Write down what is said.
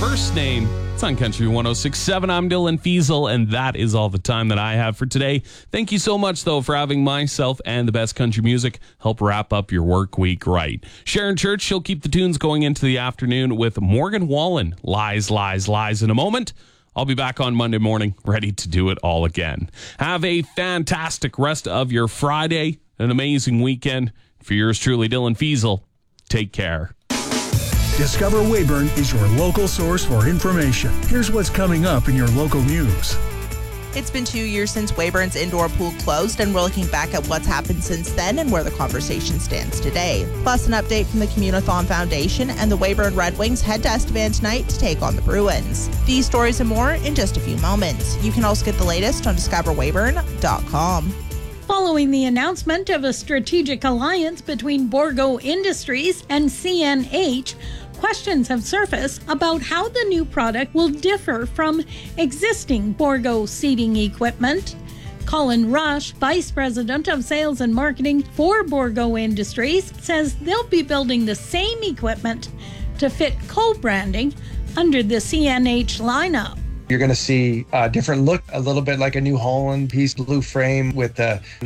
first name. It's on Country 106.7. I'm Dylan Fiesel, and that is all the time that I have for today. Thank you so much, though, for having myself and the best country music help wrap up your work week right. Sharon Church, she'll keep the tunes going into the afternoon with Morgan Wallen. Lies, lies, lies in a moment. I'll be back on Monday morning, ready to do it all again. Have a fantastic rest of your Friday, an amazing weekend. For yours truly, Dylan Fiesel, take care. Discover Weyburn is your local source for information. Here's what's coming up in your local news. It's been 2 years since Weyburn's indoor pool closed, and we're looking back at what's happened since then and where the conversation stands today. Plus, an update from the Communathon Foundation, and the Weyburn Red Wings head to Estevan tonight to take on the Bruins. These stories and more in just a few moments. You can also get the latest on discoverweyburn.com. Following the announcement of a strategic alliance between Bourgault Industries and CNH, questions have surfaced about how the new product will differ from existing Bourgault seating equipment. Colin Rush, Vice President of Sales and Marketing for Bourgault Industries, says they'll be building the same equipment to fit co-branding under the CNH lineup. You're going to see a different look, a little bit like a New Holland piece, blue frame with the